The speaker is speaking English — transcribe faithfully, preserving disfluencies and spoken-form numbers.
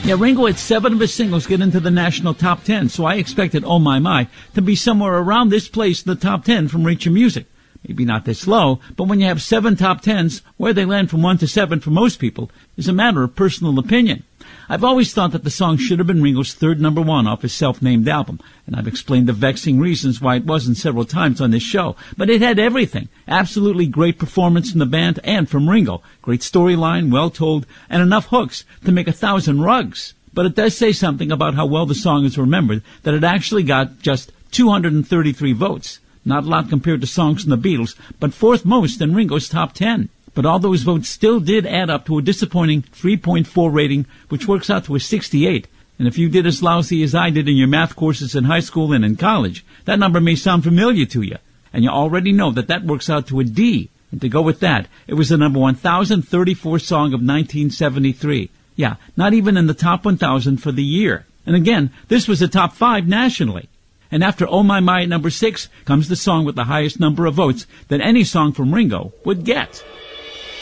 Yeah, Ringo had seven of his singles get into the national top ten, so I expected Oh My My to be somewhere around this place in the top ten from Reach Your Music. Maybe not this low, but when you have seven top tens, where they land from one to seven for most people is a matter of personal opinion. I've always thought that the song should have been Ringo's third number one off his self-named album, and I've explained the vexing reasons why it wasn't several times on this show. But it had everything. Absolutely great performance from the band and from Ringo. Great storyline, well told, and enough hooks to make a thousand rugs. But it does say something about how well the song is remembered that it actually got just two hundred thirty-three votes. Not a lot compared to songs from the Beatles, but fourth most in Ringo's top ten. But all those votes still did add up to a disappointing three point four rating, which works out to a sixty-eight. And if you did as lousy as I did in your math courses in high school and in college, that number may sound familiar to you. And you already know that that works out to a D. And to go with that, it was the number one thousand thirty-four song of nineteen seventy-three. Yeah, not even in the top one thousand for the year. And again, this was a top five nationally. And after Oh My My at number six comes the song with the highest number of votes that any song from Ringo would get.